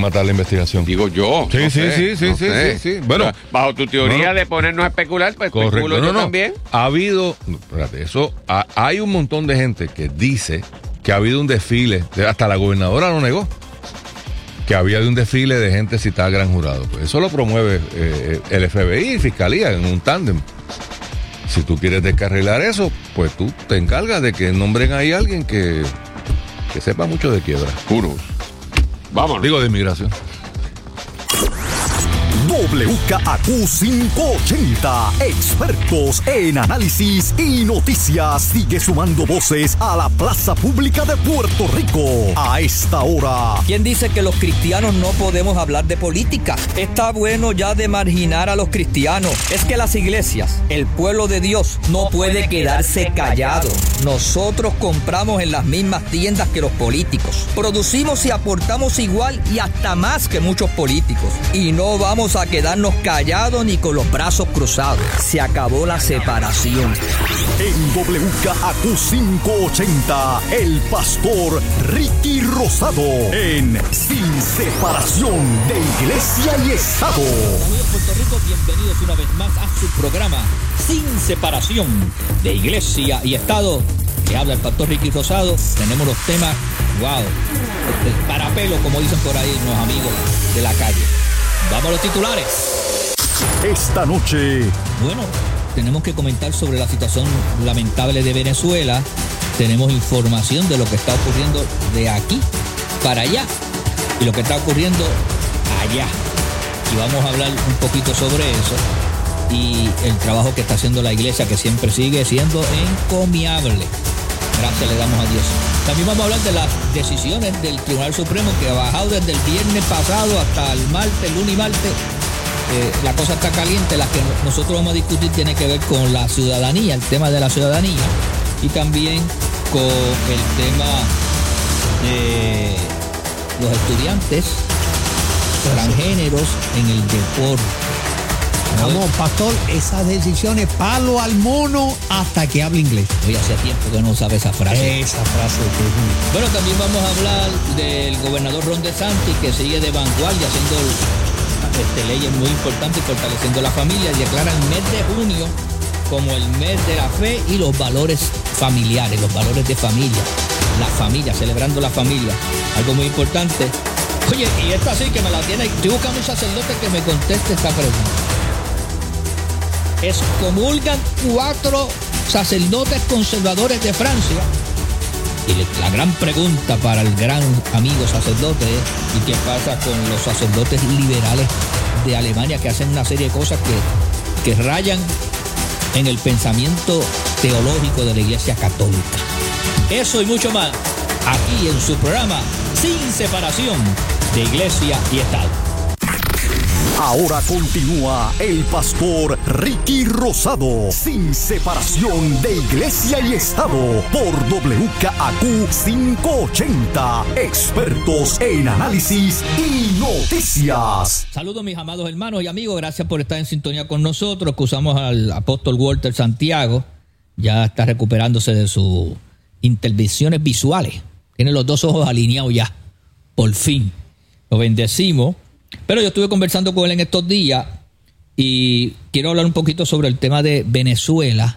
matar la investigación. Digo yo. Sí, no sí, sé, sí, no sí, sé. sí, sí. Bueno, bajo tu teoría de ponernos a especular, pues especulo yo también. Ha habido, espérate, hay un montón de gente que dice que ha habido un desfile, hasta la gobernadora lo negó, que había un desfile de gente citada al gran jurado. Pues eso lo promueve el FBI y Fiscalía en un tándem. Si tú quieres descarrilar eso, pues tú te encargas de que nombren ahí a alguien que sepa mucho de quiebra. Puros. Vámonos. Digo, de inmigración. WKAQ 580, expertos en análisis y noticias. Sigue sumando voces a la plaza pública de Puerto Rico. A esta hora. ¿Quién dice que los cristianos no podemos hablar de política? Está bueno ya de marginar a los cristianos. Es que las iglesias, el pueblo de Dios, no puede quedarse callado. Nosotros compramos en las mismas tiendas que los políticos. Producimos y aportamos igual y hasta más que muchos políticos. Y no vamos a quedarnos callados ni con los brazos cruzados. Se acabó la separación. En WKAQ 580, el pastor Ricky Rosado en Sin Separación de Iglesia y Estado. Amigos de Puerto Rico, bienvenidos una vez más a su programa Sin Separación de Iglesia y Estado. Que habla el pastor Ricky Rosado. Tenemos los temas, wow, para pelo, como dicen por ahí los amigos de la calle. Vamos a los titulares. Esta noche. Bueno, tenemos que comentar sobre la situación lamentable de Venezuela. Tenemos información de lo que está ocurriendo de aquí para allá y lo que está ocurriendo allá. Y vamos a hablar un poquito sobre eso y el trabajo que está haciendo la iglesia, que siempre sigue siendo encomiable. Gracias le damos a Dios. También vamos a hablar de las decisiones del Tribunal Supremo, que ha bajado desde el viernes pasado hasta el martes, lunes y martes. La cosa está caliente. La que nosotros vamos a discutir tiene que ver con la ciudadanía, el tema de la ciudadanía, y también con el tema de los estudiantes transgéneros en el deporte. Vamos, pastor, esas decisiones, palo al mono hasta que hable inglés. Oye, hace tiempo que no sabe esa frase. Esa frase que... Bueno, también vamos a hablar del gobernador Ron DeSantis, que sigue de vanguardia haciendo leyes muy importantes y fortaleciendo la familia. Y declara el mes de junio como el mes de la fe y los valores familiares, los valores de familia. La familia, celebrando la familia. Algo muy importante. Oye, y esta sí que me la tiene. Estoy buscando un sacerdote que me conteste esta pregunta. Excomulgan 4 sacerdotes conservadores de Francia. Y la gran pregunta para el gran amigo sacerdote es: ¿y qué pasa con los sacerdotes liberales de Alemania, que hacen una serie de cosas que rayan en el pensamiento teológico de la Iglesia Católica? Eso y mucho más aquí en su programa Sin Separación de Iglesia y Estado. Ahora continúa el pastor Ricky Rosado, Sin Separación de Iglesia y Estado, por WKAQ 580, expertos en análisis y noticias. Saludos mis amados hermanos y amigos, gracias por estar en sintonía con nosotros. Excusamos al apóstol Walter Santiago, ya está recuperándose de sus intervenciones visuales. Tiene los 2 ojos alineados ya, por fin. Lo bendecimos. Pero yo estuve conversando con él en estos días y quiero hablar un poquito sobre el tema de Venezuela.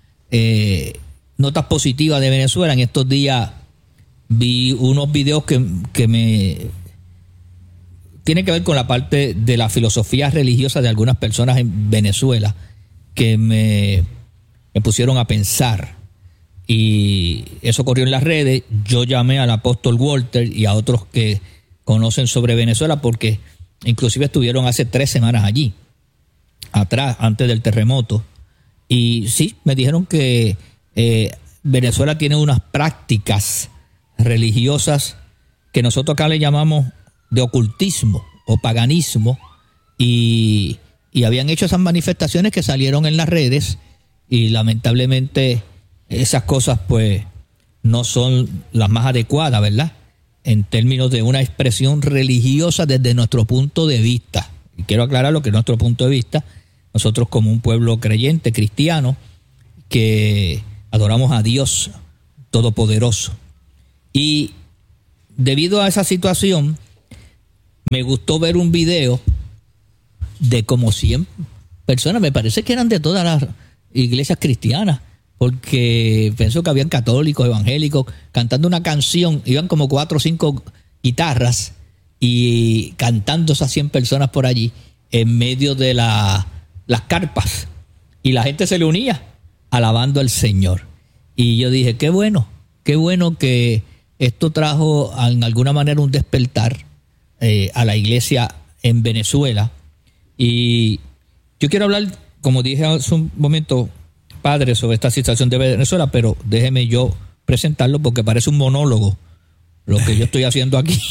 Notas positivas de Venezuela. En estos días vi unos videos que me tienen que ver con la parte de la filosofía religiosa de algunas personas en Venezuela que me pusieron a pensar. Y eso corrió en las redes. Yo llamé al apóstol Walter y a otros que conocen sobre Venezuela porque inclusive estuvieron hace 3 semanas allí, atrás, antes del terremoto. Y sí, me dijeron que Venezuela tiene unas prácticas religiosas que nosotros acá le llamamos de ocultismo o paganismo. Y habían hecho esas manifestaciones que salieron en las redes y lamentablemente esas cosas pues no son las más adecuadas, ¿verdad? En términos de una expresión religiosa desde nuestro punto de vista. Y quiero aclarar lo que es nuestro punto de vista. Nosotros como un pueblo creyente, cristiano, que adoramos a Dios Todopoderoso. Y debido a esa situación, me gustó ver un video de como 100 personas, me parece que eran de todas las iglesias cristianas, porque pienso que habían católicos, evangélicos, cantando una canción, iban como 4 o 5 guitarras y cantando esas 100 personas por allí, en medio de las carpas, y la gente se le unía, alabando al Señor. Y yo dije, qué bueno que esto trajo en alguna manera un despertar a la iglesia en Venezuela. Y yo quiero hablar, como dije hace un momento, padre, sobre esta situación de Venezuela, pero déjeme yo presentarlo porque parece un monólogo lo que yo estoy haciendo aquí.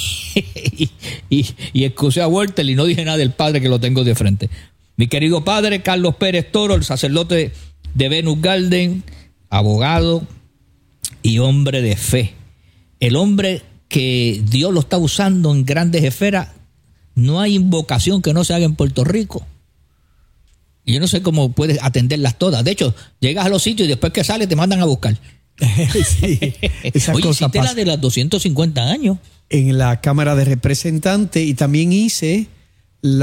y excusé a Walter y no dije nada del padre, que lo tengo de frente. Mi querido padre Carlos Pérez Toro, el sacerdote de Venus Garden, abogado y hombre de fe. El hombre que Dios lo está usando en grandes esferas. No hay invocación que no se haga en Puerto Rico. Y yo no sé cómo puedes atenderlas todas. De hecho, llegas a los sitios y después que sales te mandan a buscar. Sí, esa oye, cosa hiciste pasa. la de los 250 años. En la Cámara de Representantes, y también hice el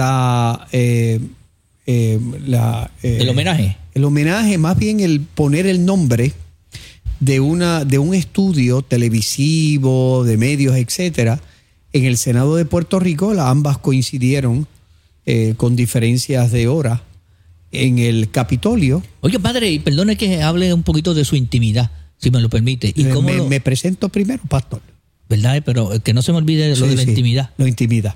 homenaje. El homenaje, más bien el poner el nombre de un estudio televisivo, de medios, etcétera, en el Senado de Puerto Rico. Ambas coincidieron con diferencias de hora en el Capitolio. Oye, padre, y perdone que hable un poquito de su intimidad, si me lo permite. ¿Y cómo me presento primero, pastor. ¿Verdad? Pero que no se me olvide lo de la intimidad. La intimidad.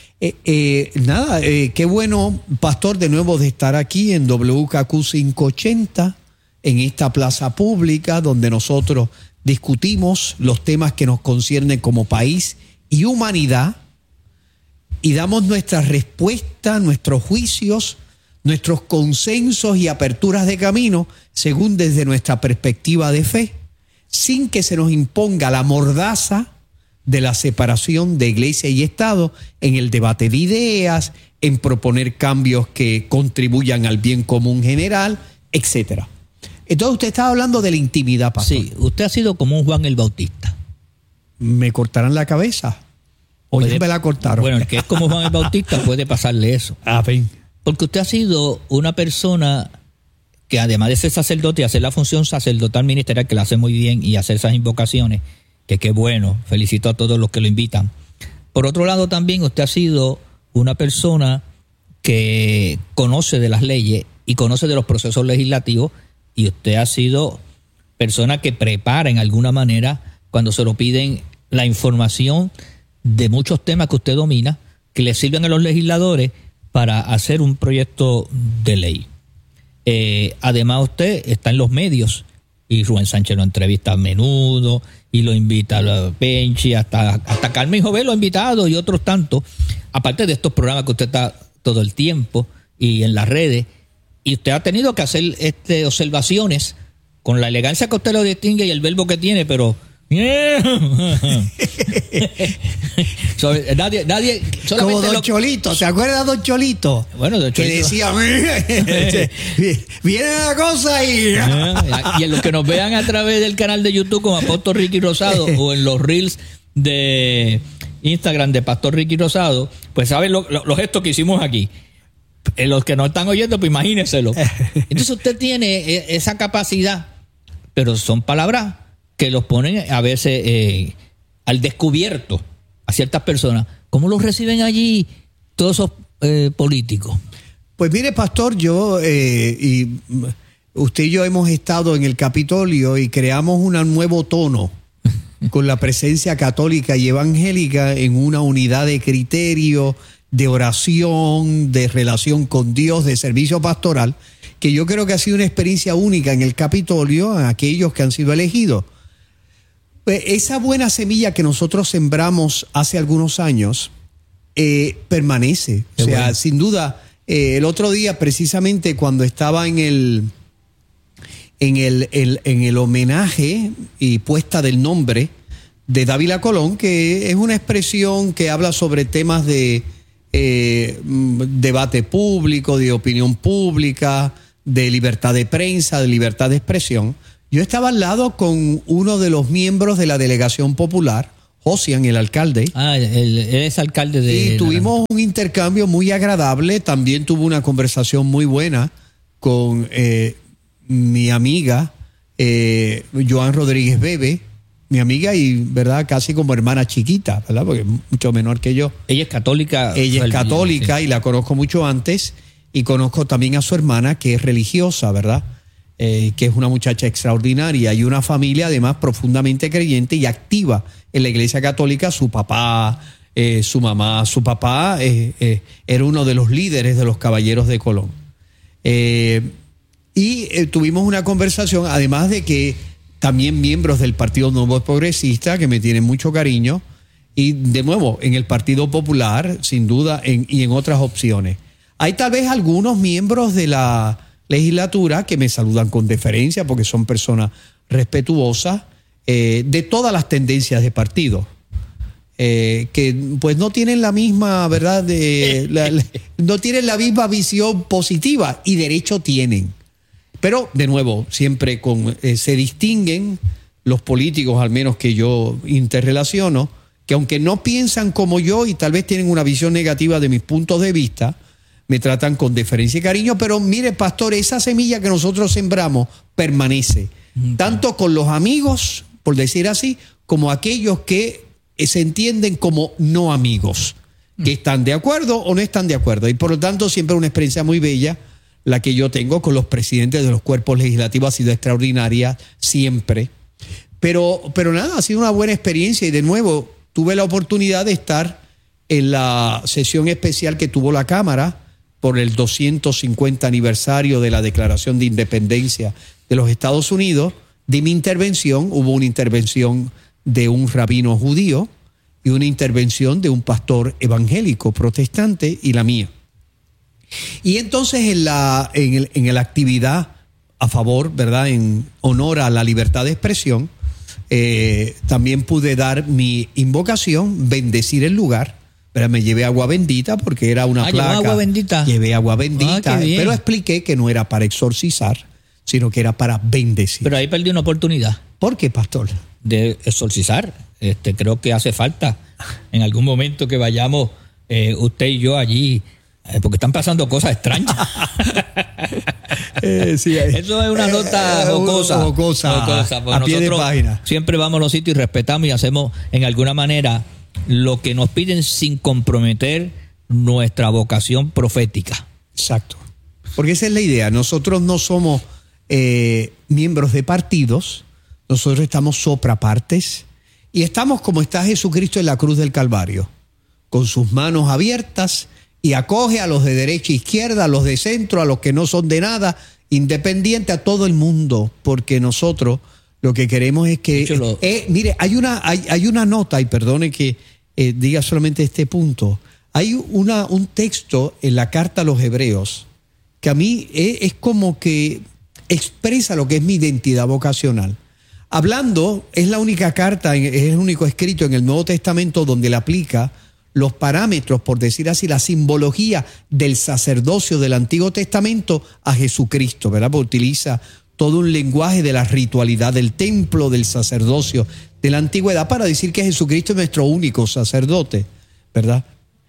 Qué bueno, pastor, de nuevo de estar aquí en WKQ 580, en esta plaza pública donde nosotros discutimos los temas que nos conciernen como país y humanidad, y damos nuestra respuesta, nuestros juicios, nuestros consensos y aperturas de camino según desde nuestra perspectiva de fe, sin que se nos imponga la mordaza de la separación de iglesia y Estado en el debate de ideas, en proponer cambios que contribuyan al bien común general, etcétera. Entonces usted estaba hablando de la intimidad, pastor. Sí, usted ha sido como un Juan el Bautista. ¿Me cortarán la cabeza? ¿O ya me la cortaron? Bueno, el que es como Juan el Bautista puede pasarle eso. Amén. Porque usted ha sido una persona que, además de ser sacerdote y hacer la función sacerdotal ministerial, que la hace muy bien, y hacer esas invocaciones, que qué bueno, felicito a todos los que lo invitan. Por otro lado, también usted ha sido una persona que conoce de las leyes y conoce de los procesos legislativos, y usted ha sido persona que prepara en alguna manera, cuando se lo piden, la información de muchos temas que usted domina, que le sirven a los legisladores para hacer un proyecto de ley. Además, usted está en los medios, y Rubén Sánchez lo entrevista a menudo, y lo invita a la Penchi, hasta Carmen Jovet lo ha invitado, y otros tantos, aparte de estos programas que usted está todo el tiempo, y en las redes, y usted ha tenido que hacer observaciones con la elegancia que usted lo distingue y el verbo que tiene, pero nadie como Don Cholito, ¿se acuerda de Don Cholito? Bueno, Don Cholito, que decía viene la cosa y en los que nos vean a través del canal de YouTube como Apóstol Ricky Rosado o en los reels de Instagram de Pastor Ricky Rosado, pues saben los gestos que hicimos aquí. Los que no están oyendo, pues imagínenselo. Entonces usted tiene esa capacidad, pero son palabras que los ponen a veces al descubierto a ciertas personas. ¿Cómo los reciben allí todos esos políticos? Pues mire, pastor, yo y usted y yo hemos estado en el Capitolio y creamos un nuevo tono con la presencia católica y evangélica en una unidad de criterio, de oración, de relación con Dios, de servicio pastoral, que yo creo que ha sido una experiencia única en el Capitolio a aquellos que han sido elegidos. Esa buena semilla que nosotros sembramos hace algunos años permanece. O sea, bueno, sin duda, el otro día, precisamente cuando estaba en el homenaje y puesta del nombre de Dávila Colón, que es una expresión que habla sobre temas de debate público, de opinión pública, de libertad de prensa, de libertad de expresión. Yo estaba al lado con uno de los miembros de la delegación popular, Josian, el alcalde. Él es alcalde de... Y tuvimos un intercambio muy agradable. También tuve una conversación muy buena con mi amiga Joan Rodríguez Bebe, mi amiga y, ¿verdad?, casi como hermana chiquita, ¿verdad?, porque es mucho menor que yo. Ella es católica. Ella es católica, sí. Y la conozco mucho antes. Y conozco también a su hermana, que es religiosa, ¿verdad?, que es una muchacha extraordinaria y una familia además profundamente creyente y activa en la Iglesia Católica. Su papá, su mamá, su papá era uno de los líderes de los Caballeros de Colón. Tuvimos una conversación, además de que también miembros del Partido Nuevo Progresista, que me tienen mucho cariño, y de nuevo en el Partido Popular, sin duda, y en otras opciones. Hay tal vez algunos miembros de la legislatura que me saludan con deferencia porque son personas respetuosas de todas las tendencias de partido. Que pues no tienen la misma, ¿verdad? No tienen la misma visión positiva, y derecho tienen. Pero, de nuevo, siempre se distinguen los políticos, al menos que yo interrelaciono, que aunque no piensan como yo y tal vez tienen una visión negativa de mis puntos de vista, me tratan con deferencia y cariño. Pero mire, pastor, esa semilla que nosotros sembramos permanece, tanto con los amigos, por decir así, como aquellos que se entienden como no amigos, que están de acuerdo o no están de acuerdo. Y por lo tanto, siempre una experiencia muy bella la que yo tengo con los presidentes de los cuerpos legislativos. Ha sido extraordinaria siempre. Pero nada, ha sido una buena experiencia. Y de nuevo, tuve la oportunidad de estar en la sesión especial que tuvo la Cámara por el 250 aniversario de la Declaración de Independencia de los Estados Unidos. De mi intervención, hubo una intervención de un rabino judío y una intervención de un pastor evangélico protestante y la mía. Y entonces en la actividad a favor, ¿verdad?, en honor a la libertad de expresión, también pude dar mi invocación, bendecir el lugar. Pero me llevé agua bendita porque era una placa. ¿Agua bendita? Llevé agua bendita, pero expliqué que no era para exorcizar, sino que era para bendecir. Pero ahí perdí una oportunidad. ¿Por qué, pastor? De exorcizar. Creo que hace falta en algún momento que vayamos usted y yo allí, porque están pasando cosas extrañas. Sí, eso es una nota jocosa. A pie de página. Siempre vamos a los sitios y respetamos y hacemos en alguna manera lo que nos piden sin comprometer nuestra vocación profética. Exacto. Porque esa es la idea. Nosotros no somos miembros de partidos. Nosotros estamos soprapartes y estamos como está Jesucristo en la cruz del Calvario, con sus manos abiertas, y acoge a los de derecha e izquierda, a los de centro, a los que no son de nada, independiente, a todo el mundo, porque nosotros lo que queremos es que... mire, hay una nota, y perdone que diga solamente este punto, hay un texto en la carta a los Hebreos que a mí es como que expresa lo que es mi identidad vocacional. Hablando, es la única carta, es el único escrito en el Nuevo Testamento donde le aplica los parámetros, por decir así, la simbología del sacerdocio del Antiguo Testamento a Jesucristo, ¿verdad? Porque utiliza todo un lenguaje de la ritualidad del templo, del sacerdocio de la antigüedad, para decir que Jesucristo es nuestro único sacerdote, ¿verdad?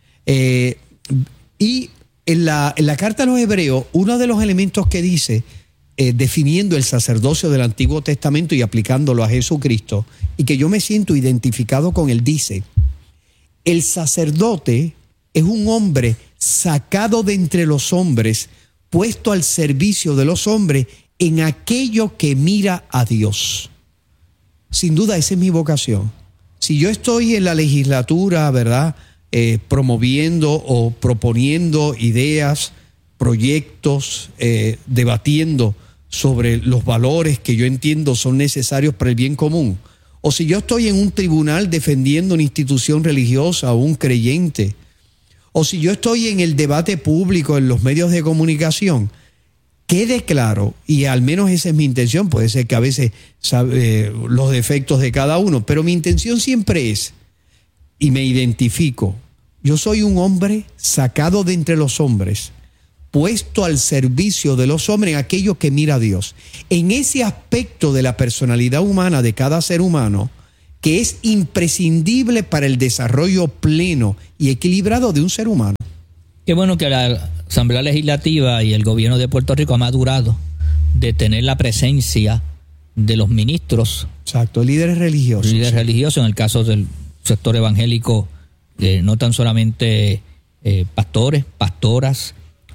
Y en la carta a los Hebreos, uno de los elementos que dice, definiendo el sacerdocio del Antiguo Testamento y aplicándolo a Jesucristo, y que yo me siento identificado con él, dice: el sacerdote es un hombre sacado de entre los hombres, puesto al servicio de los hombres en aquello que mira a Dios. Sin duda, esa es mi vocación. Si yo estoy en la legislatura, ¿verdad?, promoviendo o proponiendo ideas, proyectos, debatiendo sobre los valores que yo entiendo son necesarios para el bien común, o si yo estoy en un tribunal defendiendo una institución religiosa o un creyente, o si yo estoy en el debate público en los medios de comunicación, quede claro, y al menos esa es mi intención, puede ser que a veces los defectos de cada uno, pero mi intención siempre es, y me identifico, yo soy un hombre sacado de entre los hombres, puesto al servicio de los hombres en aquello que mira a Dios. En ese aspecto de la personalidad humana de cada ser humano, que es imprescindible para el desarrollo pleno y equilibrado de un ser humano. Qué bueno que la Asamblea Legislativa y el gobierno de Puerto Rico ha madurado de tener la presencia de los ministros. Exacto, líderes religiosos. Líderes religiosos, en el caso del sector evangélico, no tan solamente pastores, pastoras,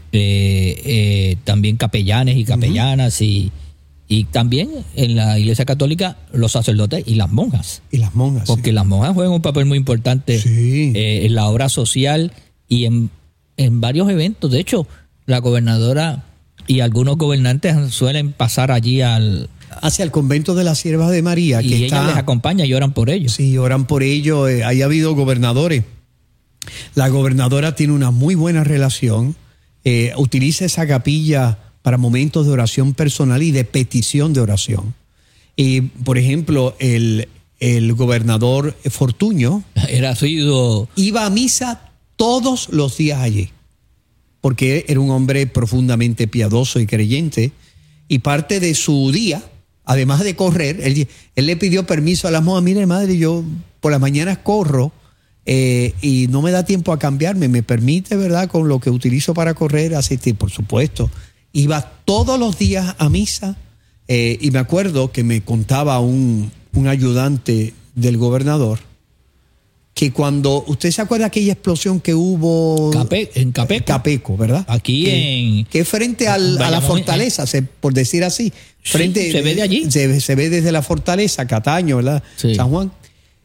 también capellanes y capellanas, y también en la Iglesia Católica los sacerdotes y las monjas. Y las monjas. Porque las monjas juegan un papel muy importante en la obra social y en varios eventos. De hecho, la gobernadora y algunos gobernantes suelen pasar allí hacia el convento de las Siervas de María. Y ella les acompaña y oran por ellos. Sí, oran por ellos. Ahí ha habido gobernadores. La gobernadora tiene una muy buena relación. Utiliza esa capilla para momentos de oración personal y de petición de oración. Por ejemplo, el gobernador Fortuño iba a misa todos los días allí, porque era un hombre profundamente piadoso y creyente, y parte de su día, además de correr, él le pidió permiso a las monjas: mire, madre, yo por las mañanas corro y no me da tiempo a cambiarme, ¿me permite, verdad, con lo que utilizo para correr, asistir? Por supuesto. Iba todos los días a misa, y me acuerdo que me contaba un ayudante del gobernador que cuando, ¿usted se acuerda aquella explosión que hubo en Capeco? Capeco, ¿verdad? Aquí que frente a la fortaleza, por decir así. Frente, se ve de allí. Se ve desde la fortaleza, Cataño, ¿verdad? Sí. San Juan.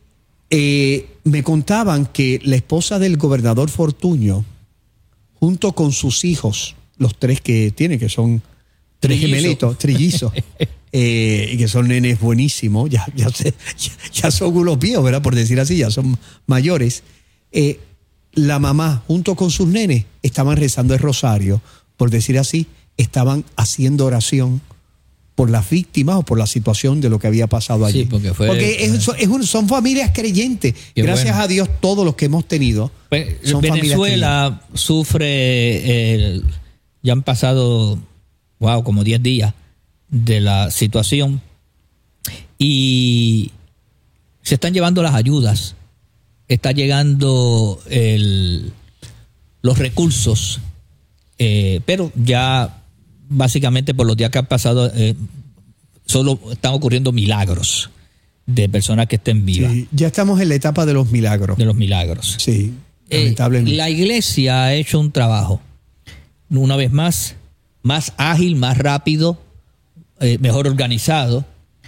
Me contaban que la esposa del gobernador Fortuño, junto con sus hijos, los tres que tiene, que son tres gemelitos, trillizos, y que son nenes buenísimos, ya son unos viejos, ¿verdad? Por decir así, ya son mayores. La mamá, junto con sus nenes, estaban rezando el rosario, por decir así, estaban haciendo oración por las víctimas o por la situación de lo que había pasado allí. Sí, porque son familias creyentes. Gracias a Dios, todos los que hemos tenido son Venezuela sufre, ya han pasado, como 10 días de la situación, y se están llevando las ayudas, está llegando los recursos, pero ya básicamente por los días que han pasado solo están ocurriendo milagros de personas que estén vivas. Sí, ya estamos en la etapa de los milagros. Sí, lamentablemente. La iglesia ha hecho un trabajo, una vez más ágil, más rápido, mejor organizado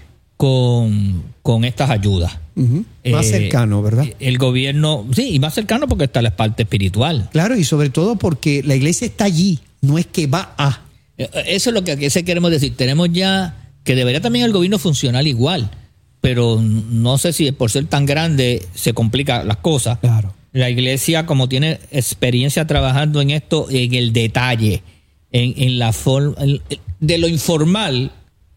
con estas ayudas. Uh-huh. Más cercano, ¿verdad? El gobierno, sí, y más cercano porque está la parte espiritual. Claro, y sobre todo porque la iglesia está allí, no es que va a. Eso es lo que queremos decir. Tenemos ya que debería también el gobierno funcionar igual, pero no sé si por ser tan grande se complican las cosas. Claro. La iglesia, como tiene experiencia trabajando en esto, en el detalle, en la forma de lo informal,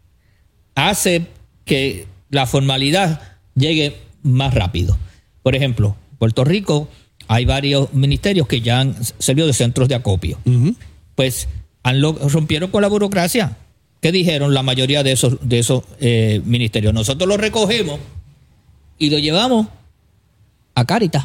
hace que la formalidad llegue más rápido. Por ejemplo, en Puerto Rico hay varios ministerios que ya han servido de centros de acopio. Uh-huh. Pues rompieron con la burocracia. ¿Qué dijeron la mayoría de esos ministerios? Nosotros los recogemos y lo llevamos a Cáritas.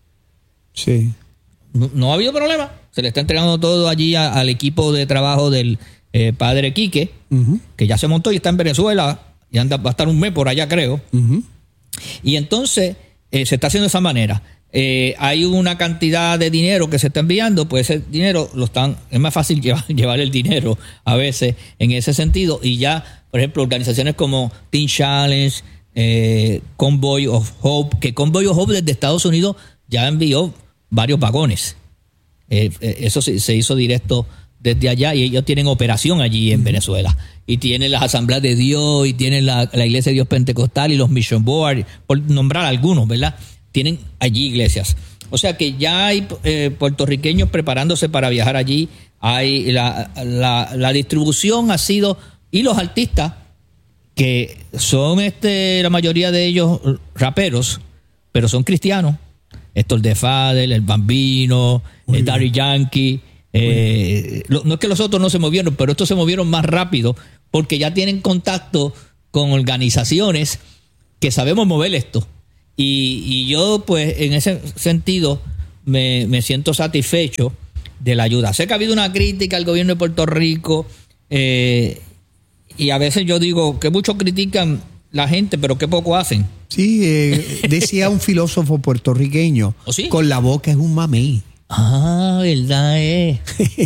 Sí. No ha habido problema. Se le está entregando todo allí al equipo de trabajo del padre Quique, uh-huh, que ya se montó y está en Venezuela y va a estar un mes por allá, creo. Uh-huh. Y entonces se está haciendo de esa manera. Hay una cantidad de dinero que se está enviando, pues ese dinero es más fácil llevar el dinero a veces en ese sentido, y ya, por ejemplo, organizaciones como Teen Challenge, Convoy of Hope, que Convoy of Hope desde Estados Unidos ya envió varios vagones. Eso se hizo directo desde allá, y ellos tienen operación allí en Venezuela, y tienen las Asambleas de Dios, y tienen la Iglesia de Dios Pentecostal y los Mission Board, por nombrar algunos, ¿verdad? Tienen allí iglesias. O sea que ya hay puertorriqueños preparándose para viajar allí. Hay la distribución ha sido, y los artistas, que son la mayoría de ellos raperos, pero son cristianos. Héctor de Fadel, el Bambino, el Daddy Yankee. No es que los otros no se movieron, pero estos se movieron más rápido porque ya tienen contacto con organizaciones que sabemos mover esto. Y yo, pues, en ese sentido, me siento satisfecho de la ayuda. Sé que ha habido una crítica al gobierno de Puerto Rico, y a veces yo digo que muchos critican la gente, pero qué poco hacen. Sí, decía un filósofo puertorriqueño, ¿Oh, sí? Con la boca es un mamey. Ah, verdad es.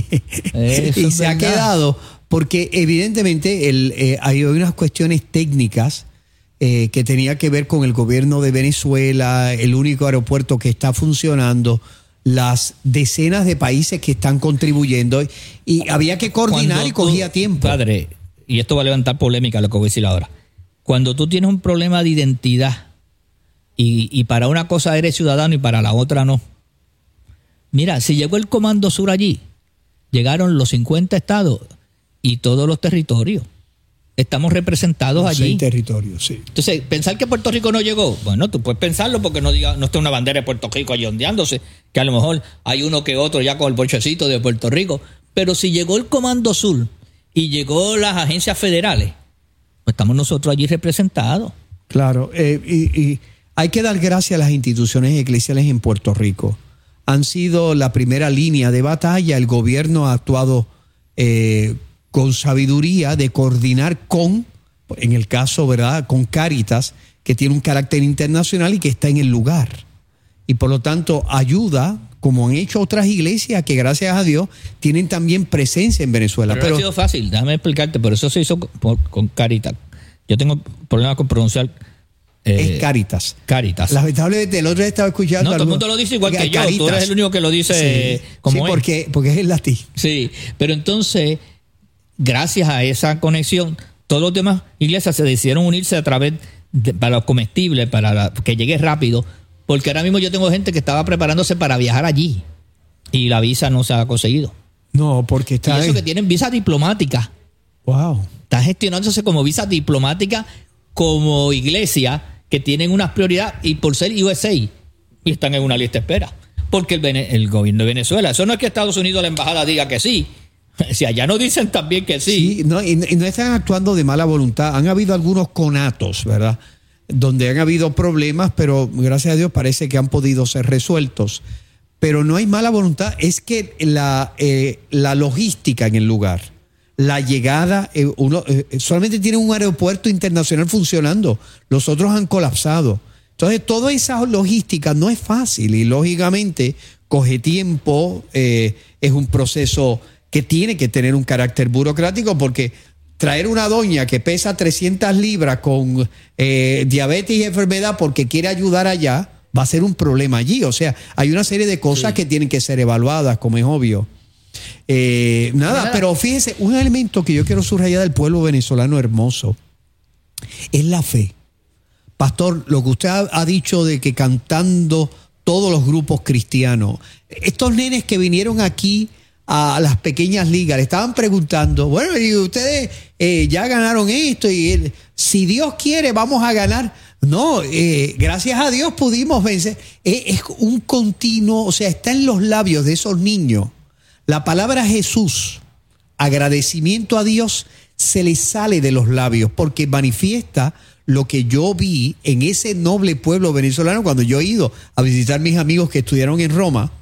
Y se ha quedado, porque evidentemente hay unas cuestiones técnicas que tenía que ver con el gobierno de Venezuela, el único aeropuerto que está funcionando, las decenas de países que están contribuyendo, y había que coordinar y cogía tiempo. Padre, y esto va a levantar polémica lo que voy a decir ahora. Cuando tú tienes un problema de identidad y para una cosa eres ciudadano y para la otra no. Mira, si llegó el Comando Sur allí, llegaron los 50 estados y todos los territorios. Estamos representados allí. 6 territorios, sí. Entonces, pensar que Puerto Rico no llegó, bueno, tú puedes pensarlo porque no está una bandera de Puerto Rico allí ondeándose, que a lo mejor hay uno que otro ya con el bolchecito de Puerto Rico. Pero si llegó el Comando Sur y llegó las agencias federales, pues estamos nosotros allí representados. Claro, y hay que dar gracias a las instituciones eclesiales en Puerto Rico. Han sido la primera línea de batalla. El gobierno ha actuado con sabiduría de coordinar en el caso, ¿verdad?, con Cáritas, que tiene un carácter internacional y que está en el lugar. Y por lo tanto ayuda, como han hecho otras iglesias que gracias a Dios tienen también presencia en Venezuela. Pero no ha sido fácil, déjame explicarte, por eso se hizo con Cáritas. Yo tengo problemas con pronunciar. Es Cáritas. Cáritas. Lamentablemente, el otro día estaba escuchando. No, todo el mundo lo dice igual que yo. Cáritas. Tú eres el único que lo dice como sí, porque es el latín. Sí, pero entonces, gracias a esa conexión, todos los demás iglesias se decidieron unirse a través para los comestibles, para que llegue rápido, porque ahora mismo yo tengo gente que estaba preparándose para viajar allí y la visa no se ha conseguido. No, porque está. Y eso que tienen visa diplomática. Wow. Está gestionándose como visa diplomática como iglesia que tienen unas prioridades y por ser USA y están en una lista de espera. Porque el gobierno de Venezuela, eso no es que Estados Unidos, la embajada diga que sí. Si allá no dicen también que sí. Sí, no, y no están actuando de mala voluntad. Han habido algunos conatos, ¿verdad?, donde han habido problemas, pero gracias a Dios parece que han podido ser resueltos. Pero no hay mala voluntad, es que la logística en el lugar, la llegada, solamente tiene un aeropuerto internacional funcionando, los otros han colapsado. Entonces, toda esa logística no es fácil y lógicamente coge tiempo, es un proceso que tiene que tener un carácter burocrático, porque traer una doña que pesa 300 libras con diabetes y enfermedad porque quiere ayudar allá, va a ser un problema allí. O sea, hay una serie de cosas que tienen que ser evaluadas, como es obvio. Pero fíjese, un elemento que yo quiero subrayar del pueblo venezolano hermoso es la fe. Pastor, lo que usted ha dicho de que cantando todos los grupos cristianos, estos nenes que vinieron aquí a las pequeñas ligas, le estaban preguntando, bueno, y ustedes ya ganaron esto, y si Dios quiere vamos a ganar. No, gracias a Dios pudimos vencer. Es un continuo, o sea, está en los labios de esos niños. La palabra Jesús, agradecimiento a Dios, se les sale de los labios porque manifiesta lo que yo vi en ese noble pueblo venezolano cuando yo he ido a visitar a mis amigos que estudiaron en Roma.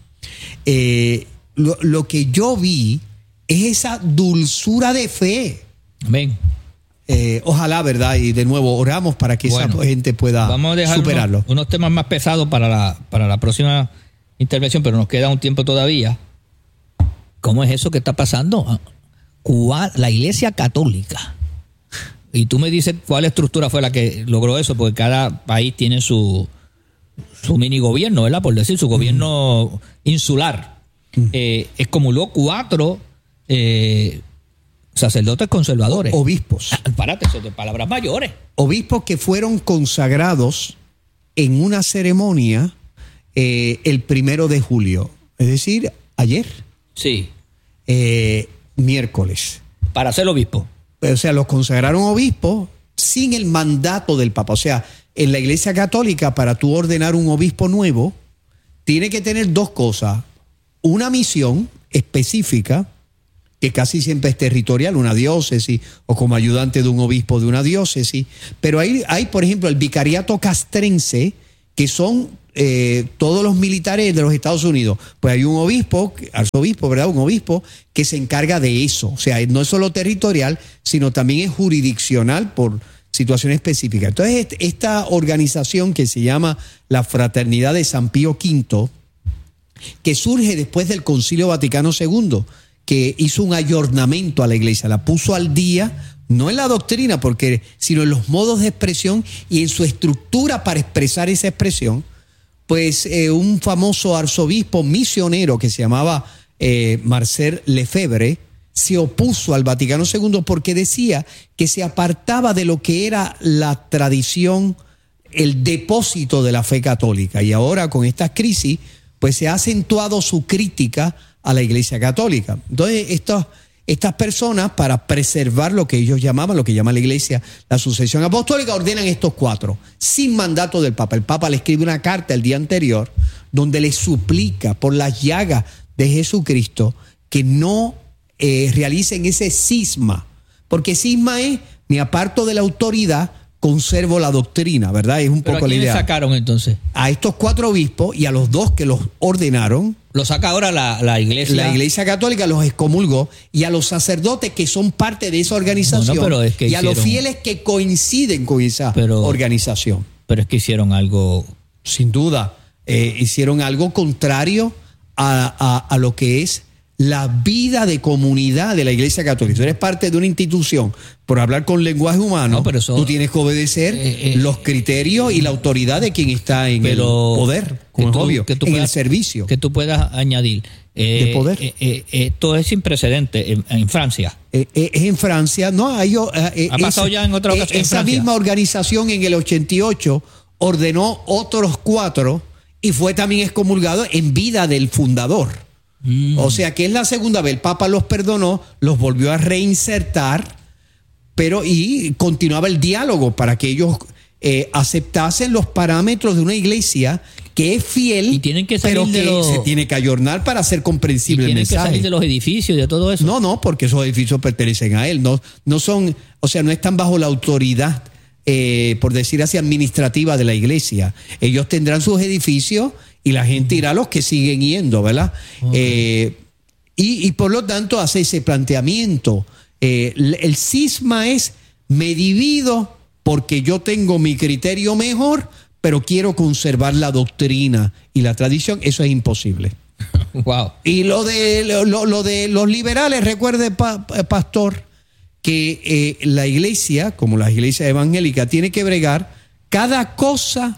Lo que yo vi es esa dulzura de fe. Amén. Ojalá, ¿verdad? Y de nuevo, oramos para que esa gente pueda vamos a dejar superarlo. Unos temas más pesados para la próxima intervención, pero nos queda un tiempo todavía. ¿Cómo es eso que está pasando? La Iglesia Católica. Y tú me dices cuál estructura fue la que logró eso, porque cada país tiene su mini gobierno, ¿verdad? Por decir, su gobierno insular. Excomulgó 4 sacerdotes conservadores. Obispos. Párate, eso de palabras mayores. Obispos que fueron consagrados en una ceremonia el 1 de julio. Es decir, ayer. Sí. Miércoles. Para ser obispo. O sea, los consagraron obispos sin el mandato del Papa. O sea, en la Iglesia Católica, para tú ordenar un obispo nuevo, tiene que tener 2 cosas. Una misión específica que casi siempre es territorial, una diócesis, o como ayudante de un obispo de una diócesis. Pero hay por ejemplo, el vicariato castrense, que son todos los militares de los Estados Unidos. Pues hay un obispo, arzobispo, ¿verdad? Un obispo que se encarga de eso. O sea, no es solo territorial, sino también es jurisdiccional por situaciones específicas. Entonces, esta organización que se llama la Fraternidad de San Pío V, que surge después del Concilio Vaticano II, que hizo un ayornamiento a la iglesia, la puso al día, no en la doctrina, sino en los modos de expresión y en su estructura para expresar esa expresión. Pues un famoso arzobispo misionero que se llamaba Marcel Lefebvre se opuso al Vaticano II porque decía que se apartaba de lo que era la tradición, el depósito de la fe católica. Y ahora con estas crisis, pues se ha acentuado su crítica a la Iglesia Católica. Entonces, estas personas, para preservar lo que ellos llamaban, lo que llama la Iglesia, la sucesión apostólica, ordenan estos 4, sin mandato del Papa. El Papa le escribe una carta el día anterior, donde le suplica por las llagas de Jesucristo que no realicen ese cisma, porque cisma es, me aparto de la autoridad, conservo la doctrina, ¿verdad? Es un poco la idea. ¿A quiénes sacaron entonces? A estos 4 obispos y a los 2 que los ordenaron. Lo saca ahora la iglesia. La Iglesia Católica los excomulgó, y a los sacerdotes que son parte de esa organización, pero es que y a los fieles que coinciden con esa organización. Pero es que hicieron algo. Sin duda, hicieron algo contrario a lo que es la vida de comunidad de la Iglesia Católica. Si eres parte de una institución, por hablar con lenguaje humano, tú tienes que obedecer los criterios y la autoridad de quien está en el poder, como es obvio, en el servicio. Que tú puedas añadir. De poder. Esto es sin precedente en Francia. Es en Francia. No, ha pasado ya en otra ocasión. Esa misma organización en el 88 ordenó otros 4 y fue también excomulgado en vida del fundador. O sea que es la segunda vez. El Papa los perdonó, los volvió a reinsertar, y continuaba el diálogo para que ellos aceptasen los parámetros de una iglesia que es fiel, y tienen que salir pero que se tiene que ayornar para hacer comprensible el mensaje. ¿Tienen que salir de los edificios y de todo eso? No, porque esos edificios pertenecen a él. No son, o sea, no están bajo la autoridad, por decir así, administrativa de la iglesia. Ellos tendrán sus edificios y la gente irá a los que siguen yendo, ¿verdad? Okay. Y por lo tanto hace ese planteamiento. El cisma es, me divido porque yo tengo mi criterio mejor, pero quiero conservar la doctrina y la tradición. Eso es imposible. Wow. Y lo de los liberales, recuerde, pastor, que la iglesia, como las iglesias evangélicas, tiene que bregar, cada cosa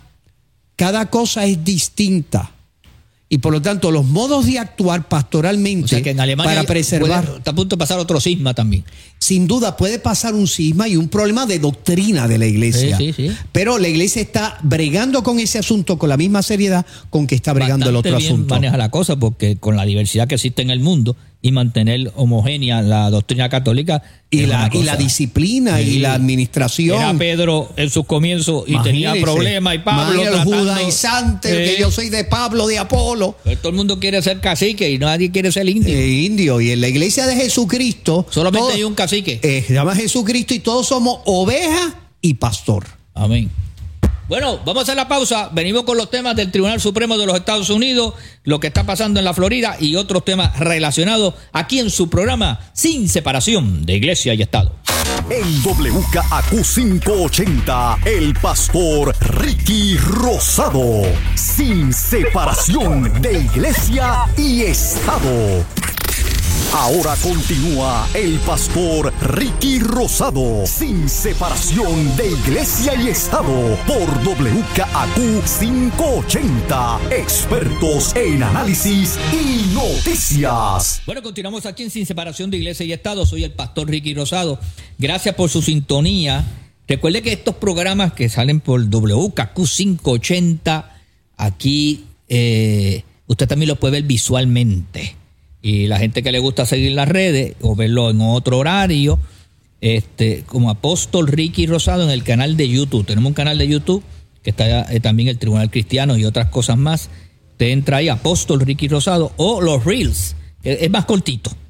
es distinta. Y por lo tanto, los modos de actuar pastoralmente, o sea que en Alemania para preservar. Está a punto de pasar otro cisma también. Sin duda puede pasar un cisma y un problema de doctrina de la iglesia. Sí. Pero la iglesia está bregando con ese asunto con la misma seriedad con que está bregando el otro asunto. Maneja la cosa, porque con la diversidad que existe en el mundo y mantener homogénea la doctrina católica y la disciplina y la administración. Era Pedro en sus comienzos y tenía problemas, y Pablo el judaizante, que yo soy de Pablo, de Apolo. Pero todo el mundo quiere ser cacique y nadie quiere ser indio. Y en la iglesia de Jesucristo solamente hay un cacique. Se llama Jesucristo y todos somos oveja y pastor. Amén. Bueno, vamos a hacer la pausa. Venimos con los temas del Tribunal Supremo de los Estados Unidos, lo que está pasando en la Florida y otros temas relacionados aquí en su programa Sin Separación de Iglesia y Estado. En WKAQ 580, el pastor Ricky Rosado. Sin separación de Iglesia y Estado. Ahora continúa el pastor Ricky Rosado, sin separación de Iglesia y Estado, por WKAQ 580, expertos en análisis y noticias. Bueno, continuamos aquí en Sin Separación de Iglesia y Estado. Soy el pastor Ricky Rosado. Gracias por su sintonía. Recuerde que estos programas que salen por WKAQ 580, aquí usted también los puede ver visualmente. Y la gente que le gusta seguir las redes o verlo en otro horario, como Apóstol Ricky Rosado en el canal de YouTube. Tenemos un canal de YouTube que está también el Tribunal Cristiano y otras cosas más. Usted entra ahí, Apóstol Ricky Rosado, o los Reels, es más cortito.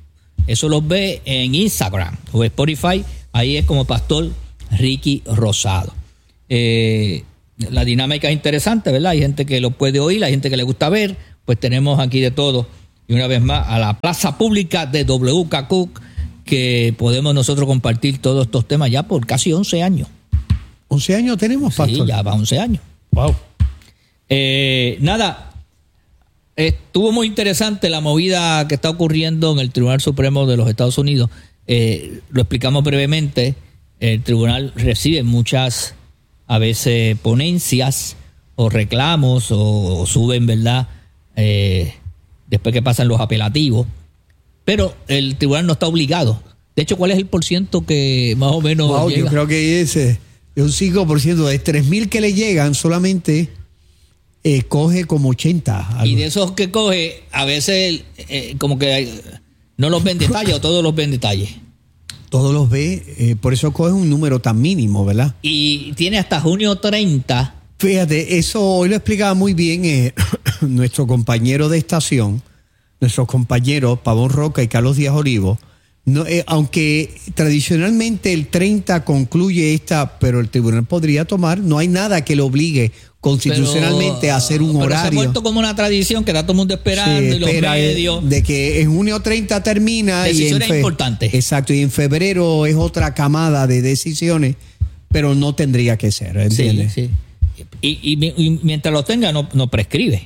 Eso los ve en Instagram o Spotify. Ahí es como Pastor Ricky Rosado. La dinámica es interesante, ¿verdad? Hay gente que lo puede oír, hay gente que le gusta ver. Pues tenemos aquí de todo. Y una vez más, a la plaza pública de WKQ, que podemos nosotros compartir todos estos temas ya por casi 11 años. 11 años tenemos, Pastor. Sí, ya va 11 años. Wow. Nada, estuvo muy interesante la movida que está ocurriendo en el Tribunal Supremo de los Estados Unidos. Lo explicamos brevemente. El tribunal recibe muchas, a veces, ponencias o reclamos o suben, ¿verdad? Después que pasan los apelativos. Pero el tribunal no está obligado. De hecho, ¿cuál es el %, que más o menos llega? Yo creo que es un 5%. De 3,000 que le llegan, solamente coge como 80. Y de esos que coge, a veces como que no los ven detalle o todos los ven detalle. Todos los ve, por eso coge un número tan mínimo, ¿verdad? Y tiene hasta junio 30. Fíjate, eso hoy lo explicaba muy bien nuestro compañero de estación, nuestros compañeros Pavón Roca y Carlos Díaz Olivo. No, aunque tradicionalmente el 30 concluye pero el tribunal podría tomar, no hay nada que le obligue constitucionalmente a hacer un horario. Se ha vuelto como una tradición que está todo el mundo esperando, y los medios. De que en junio 30 termina. Decisiones importantes. Exacto, y en febrero es otra camada de decisiones, pero no tendría que ser, ¿entiendes? Sí, sí. Y mientras lo tenga, no prescribe.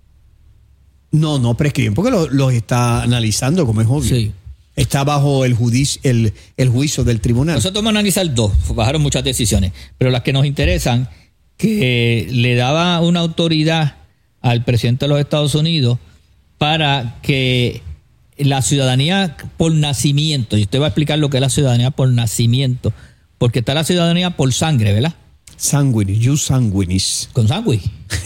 No prescriben, porque los está analizando, como es obvio. Sí. Está bajo el juicio del tribunal. Nosotros vamos a analizar 2, bajaron muchas decisiones, pero las que nos interesan, que le daba una autoridad al presidente de los Estados Unidos para que la ciudadanía por nacimiento, y usted va a explicar lo que es la ciudadanía por nacimiento, porque está la ciudadanía por sangre, ¿verdad? Sanguinis, jus sanguinis. ¿Con sanguis?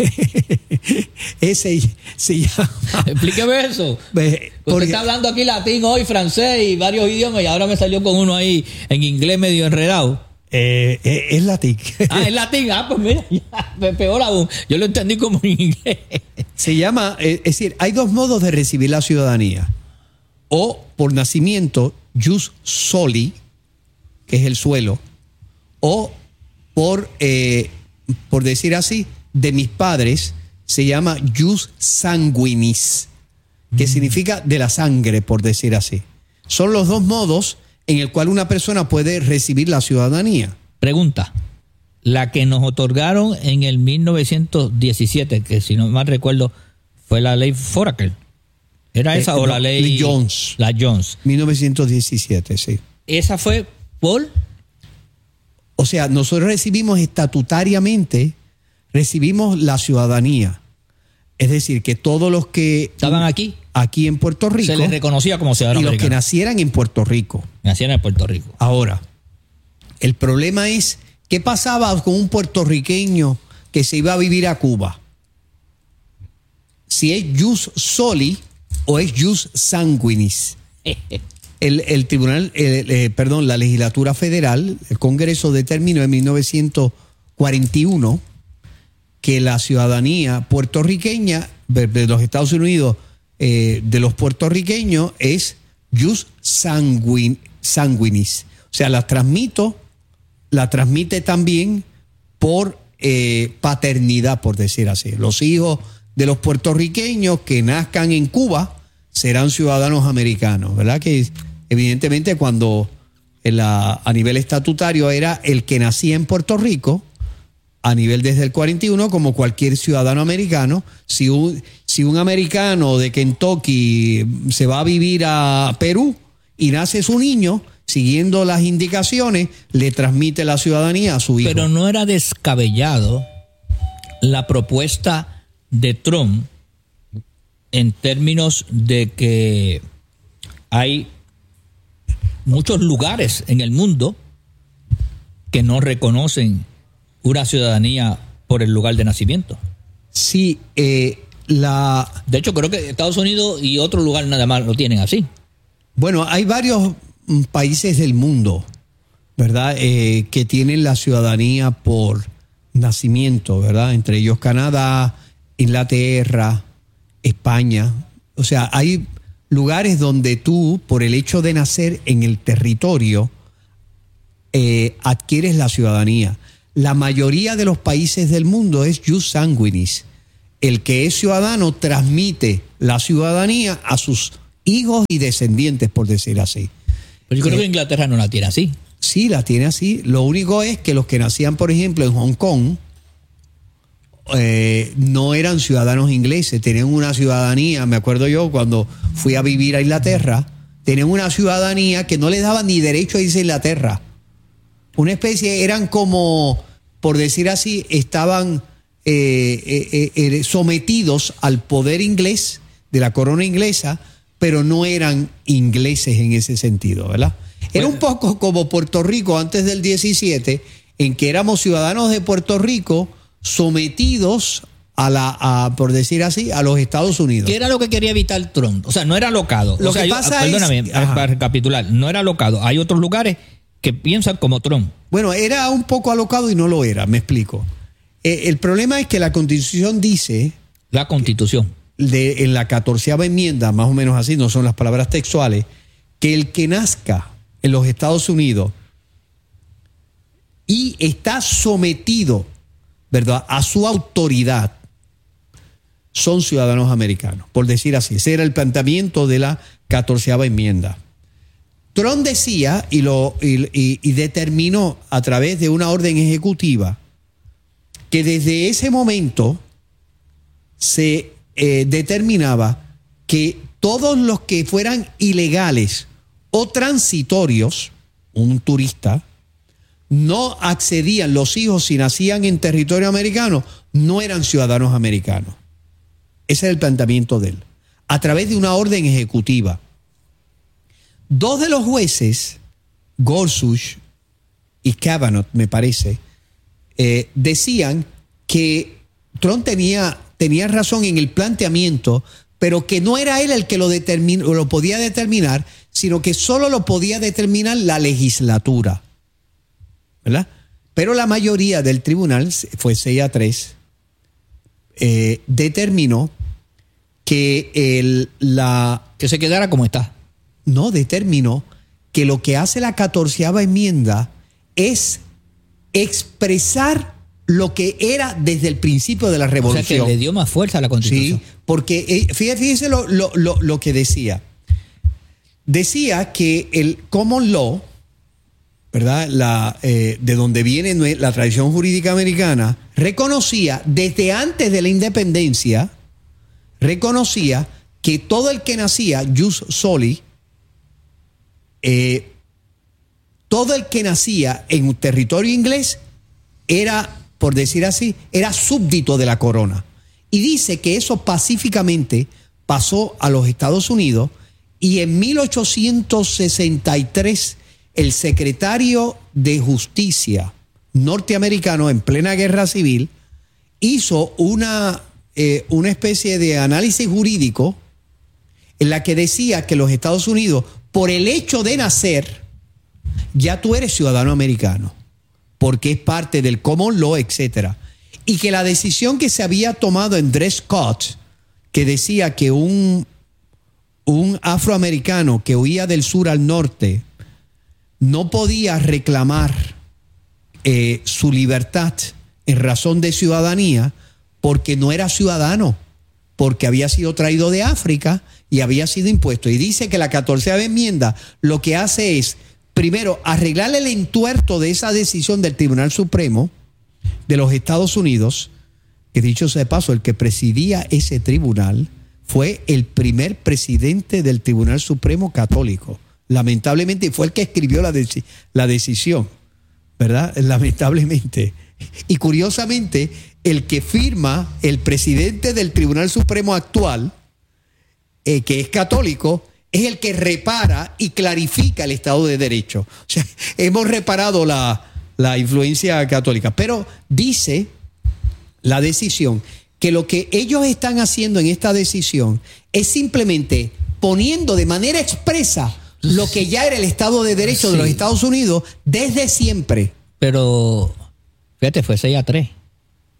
Ese se llama. Explíqueme eso. Usted está hablando aquí latín hoy, francés y varios idiomas, y ahora me salió con uno ahí en inglés medio enredado. Es latín. Es latín. Pues mira, ya, peor aún. Yo lo entendí como en inglés. Se llama, es decir, hay 2 modos de recibir la ciudadanía. O por nacimiento, jus soli, que es el suelo, o por decir así, de mis padres, se llama jus sanguinis, que significa de la sangre, por decir así. Son los 2 modos en el cual una persona puede recibir la ciudadanía. Pregunta, la que nos otorgaron en el 1917, que si no mal recuerdo fue la ley Foraker, ¿era esa o la ley Jones? La Jones. 1917, sí. ¿Esa fue por...? O sea, nosotros recibimos estatutariamente, recibimos la ciudadanía. Es decir, que todos los que... ¿Estaban aquí? Aquí en Puerto Rico. Se les reconocía como ciudadanos americanos. Y los que nacieran en Puerto Rico. Nacieran en Puerto Rico. Ahora, el problema es, ¿qué pasaba con un puertorriqueño que se iba a vivir a Cuba? Si es jus soli o es jus sanguinis. El tribunal, la legislatura federal, el Congreso determinó en 1941 que la ciudadanía puertorriqueña de los Estados Unidos, de los puertorriqueños, es jus sanguinis. O sea, la transmite también por paternidad, por decir así. Los hijos de los puertorriqueños que nazcan en Cuba serán ciudadanos americanos, ¿verdad? Que evidentemente cuando a nivel estatutario era el que nacía en Puerto Rico, a nivel desde el 41, como cualquier ciudadano americano, si un americano de Kentucky se va a vivir a Perú y nace su niño, siguiendo las indicaciones, le transmite la ciudadanía a su hijo. Pero no era descabellado la propuesta de Trump en términos de que hay muchos lugares en el mundo que no reconocen una ciudadanía por el lugar de nacimiento. Sí, de hecho, creo que Estados Unidos y otro lugar nada más lo tienen así. Bueno, hay varios países del mundo, ¿verdad? Que tienen la ciudadanía por nacimiento, ¿verdad? Entre ellos Canadá, Inglaterra, España. O sea, hay lugares donde tú, por el hecho de nacer en el territorio, adquieres la ciudadanía. La mayoría de los países del mundo es jus sanguinis. El que es ciudadano transmite la ciudadanía a sus hijos y descendientes, por decir así. Pero yo creo que Inglaterra no la tiene así. Sí, la tiene así. Lo único es que los que nacían, por ejemplo, en Hong Kong, no eran ciudadanos ingleses, tenían una ciudadanía. Me acuerdo yo cuando fui a vivir a Inglaterra, tenían una ciudadanía que no les daba ni derecho a irse a Inglaterra. Una especie, eran como, por decir así, estaban sometidos al poder inglés, de la corona inglesa, pero no eran ingleses en ese sentido, ¿verdad? Era un poco como Puerto Rico antes del 17, en que éramos ciudadanos de Puerto Rico sometidos por decir así, a los Estados Unidos. ¿Qué era lo que quería evitar Trump? O sea, no era alocado. Lo que pasa perdóname, es, para recapitular, no era alocado. Hay otros lugares que piensan como Trump. Bueno, era un poco alocado y no lo era, me explico. El problema es que la Constitución dice... La Constitución. En la 14ª enmienda, más o menos así, no son las palabras textuales, que el que nazca en los Estados Unidos y está sometido, ¿verdad?, a su autoridad, son ciudadanos americanos, por decir así. Ese era el planteamiento de la 14ª enmienda. Trump decía y determinó a través de una orden ejecutiva que desde ese momento se determinaba que todos los que fueran ilegales o transitorios, un turista, no accedían, los hijos si nacían en territorio americano, no eran ciudadanos americanos. Ese era el planteamiento de él, a través de una orden ejecutiva. Dos de los jueces, Gorsuch y Kavanaugh, me parece, decían que Trump tenía razón en el planteamiento, pero que no era él el que lo podía determinar, sino que solo lo podía determinar la legislatura, ¿verdad? Pero la mayoría del tribunal, fue 6-3, determinó que que se quedara como está. No, determinó que lo que hace la 14ª enmienda es expresar lo que era desde el principio de la revolución. O sea, que le dio más fuerza a la Constitución. Sí, porque fíjese lo que decía. Decía que el common law, ¿verdad?, de donde viene la tradición jurídica americana, reconocía desde antes de la independencia, reconocía que todo el que nacía jus soli, todo el que nacía en un territorio inglés era, por decir así, era súbdito de la corona. Y dice que eso pacíficamente pasó a los Estados Unidos, y en 1863 el secretario de Justicia norteamericano, en plena guerra civil, hizo una especie de análisis jurídico en la que decía que los Estados Unidos, por el hecho de nacer, ya tú eres ciudadano americano, porque es parte del common law, etcétera. Y que la decisión que se había tomado en Dred Scott, que decía que un afroamericano que huía del sur al norte no podía reclamar su libertad en razón de ciudadanía, porque no era ciudadano, porque había sido traído de África y había sido impuesto. Y dice que la 14ª enmienda lo que hace es, primero, arreglar el entuerto de esa decisión del Tribunal Supremo de los Estados Unidos, que dicho sea de paso, el que presidía ese tribunal fue el primer presidente del Tribunal Supremo católico. Lamentablemente fue el que escribió la decisión, ¿verdad? Lamentablemente. Y curiosamente, el que firma, el presidente del Tribunal Supremo actual, que es católico, es el que repara y clarifica el Estado de Derecho. O sea, hemos reparado la influencia católica. Pero dice la decisión que lo que ellos están haciendo en esta decisión es simplemente poniendo de manera expresa lo que ya era el Estado de Derecho de los Estados Unidos desde siempre. Pero, fíjate, fue 6-3.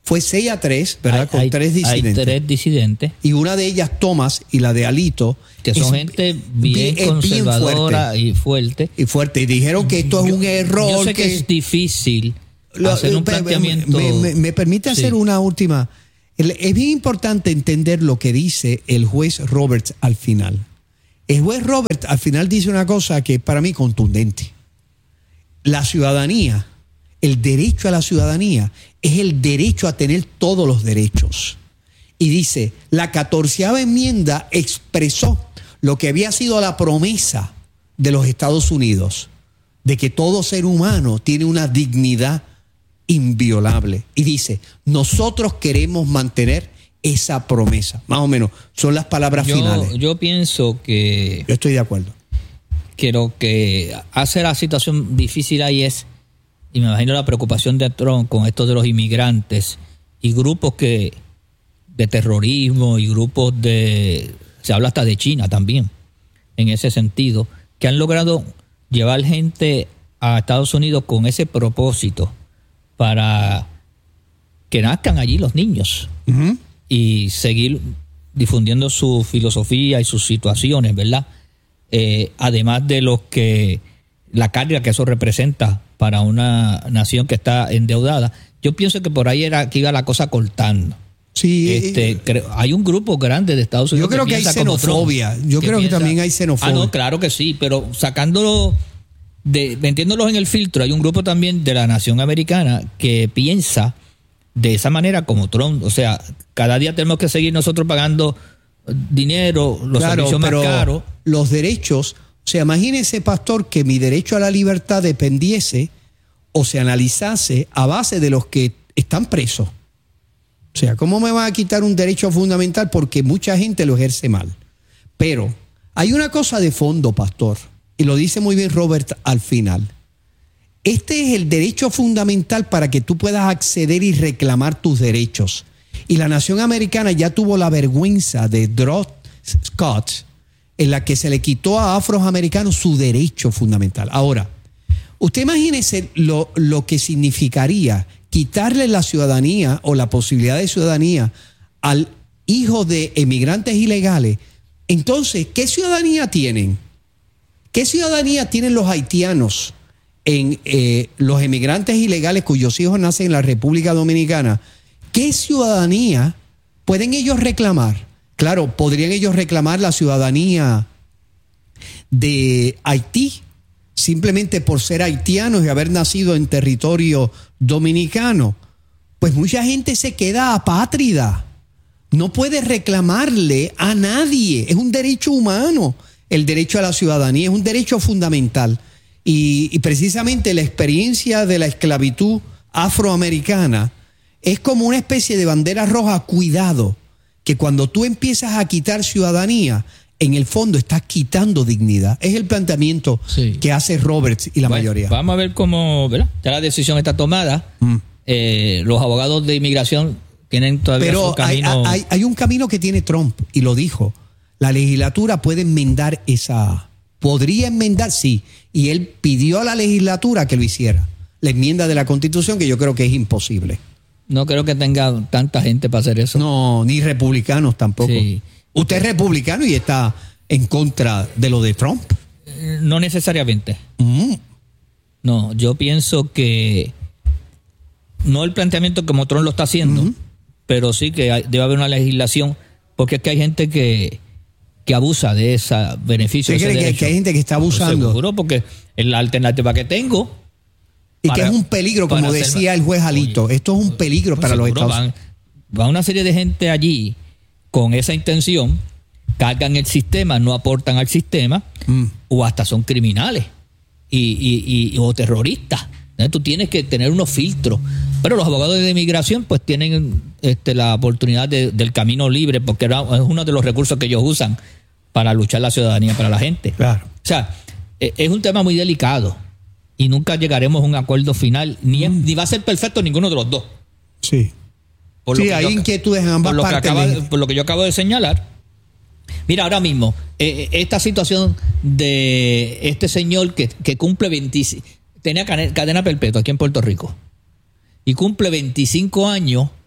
Fue 6-3, ¿verdad? Con 3 disidentes. Hay 3 disidentes. Y una de ellas, Thomas, y la de Alito. Que son gente bien conservadora y fuerte. Y fuerte. Y dijeron que esto es un error. Yo sé que es difícil hacer un planteamiento. Me permite hacer una última. Es bien importante entender lo que dice el juez Roberts al final. El juez Roberts al final dice una cosa que es para mí contundente. La ciudadanía, el derecho a la ciudadanía, es el derecho a tener todos los derechos. Y dice, la 14ª enmienda expresó lo que había sido la promesa de los Estados Unidos, de que todo ser humano tiene una dignidad inviolable. Y dice, nosotros queremos mantener esa promesa. Más o menos, son las palabras finales. Yo pienso que... Yo estoy de acuerdo. Que lo que hace la situación difícil ahí es, y me imagino la preocupación de Trump con esto de los inmigrantes y grupos de terrorismo y grupos se habla hasta de China también, en ese sentido, que han logrado llevar gente a Estados Unidos con ese propósito para que nazcan allí los niños y seguir difundiendo su filosofía y sus situaciones, ¿verdad? Además de la carga que eso representa para una nación que está endeudada. Yo pienso que por ahí era que iba la cosa cortando. Sí, hay un grupo grande de Estados Unidos. Yo creo que hay xenofobia. Yo creo que también hay xenofobia. No, claro que sí, pero sacándolo, metiéndolos en el filtro, hay un grupo también de la nación americana que piensa de esa manera como Trump. O sea, cada día tenemos que seguir nosotros pagando dinero, los servicios más caros. Los derechos, o sea, imagínese, pastor, que mi derecho a la libertad dependiese o se analizase a base de los que están presos. O sea, ¿cómo me van a quitar un derecho fundamental? Porque mucha gente lo ejerce mal. Pero hay una cosa de fondo, pastor, y lo dice muy bien Robert al final. Este es el derecho fundamental para que tú puedas acceder y reclamar tus derechos. Y la nación americana ya tuvo la vergüenza de Dred Scott, en la que se le quitó a afroamericanos su derecho fundamental. Ahora, usted imagínese lo que significaría quitarle la ciudadanía o la posibilidad de ciudadanía al hijo de emigrantes ilegales. Entonces, ¿qué ciudadanía tienen? ¿Qué ciudadanía tienen los haitianos en los emigrantes ilegales cuyos hijos nacen en la República Dominicana? ¿Qué ciudadanía pueden ellos reclamar? Claro, podrían ellos reclamar la ciudadanía de Haití, simplemente por ser haitianos y haber nacido en territorio dominicano. Pues mucha gente se queda apátrida. No puede reclamarle a nadie. Es un derecho humano. El derecho a la ciudadanía es un derecho fundamental. Y precisamente la experiencia de la esclavitud afroamericana es como una especie de bandera roja. Cuidado, que cuando tú empiezas a quitar ciudadanía, en el fondo estás quitando dignidad. Es el planteamiento que hace Roberts y la mayoría. Vamos a ver cómo, ¿verdad? Ya la decisión está tomada. Los abogados de inmigración tienen todavía su camino. Hay un camino que tiene Trump, y lo dijo. La legislatura puede enmendar esa... Podría enmendar, sí. Y él pidió a la legislatura que lo hiciera. La enmienda de la Constitución, que yo creo que es imposible. No creo que tenga tanta gente para hacer eso. No, ni republicanos tampoco. Sí. ¿Usted es republicano y está en contra de lo de Trump? No necesariamente. No, yo pienso que no el planteamiento como Trump lo está haciendo, pero sí que debe haber una legislación, porque es que hay gente que abusa de ese beneficio. ¿Usted cree que hay gente que está abusando? Seguro, porque es la alternativa que tengo. Y que es un peligro, como decía el juez Alito. Oye, esto es un peligro para los Estados Unidos. Va una serie de gente allí con esa intención, cargan el sistema, no aportan al sistema, o hasta son criminales o terroristas. Tú tienes que tener unos filtros. Pero los abogados de inmigración pues tienen la oportunidad del camino libre, porque es uno de los recursos que ellos usan para luchar la ciudadanía para la gente. Claro. O sea, es un tema muy delicado y nunca llegaremos a un acuerdo final, ni va a ser perfecto ninguno de los dos. Sí. Hay inquietudes en ambas partes. Por lo que yo acabo de señalar. Mira, ahora mismo, esta situación de este señor que cumple tenía cadena perpetua aquí en Puerto Rico y cumple 25 años